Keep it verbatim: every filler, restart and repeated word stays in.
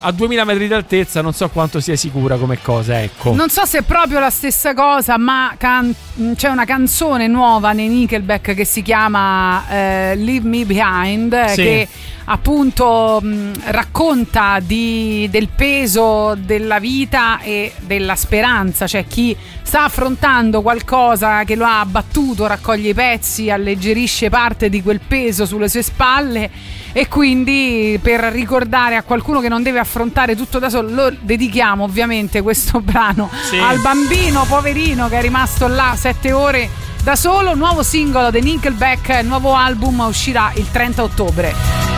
a duemila metri di altezza non so quanto sia sicura come cosa, ecco. Non so se è proprio la stessa cosa, ma can- c'è una canzone nuova nei Nickelback che si chiama eh, Leave Me Behind, sì. che appunto mh, racconta di, del peso della vita e della speranza, cioè chi sta affrontando qualcosa che lo ha abbattuto raccoglie i pezzi, alleggerisce parte di quel peso sulle sue spalle, e quindi per ricordare a qualcuno che non deve affrontare tutto da solo lo dedichiamo ovviamente questo brano, sì. al bambino poverino che è rimasto là sette ore da solo. Nuovo singolo dei Nickelback, il nuovo album uscirà il trenta ottobre.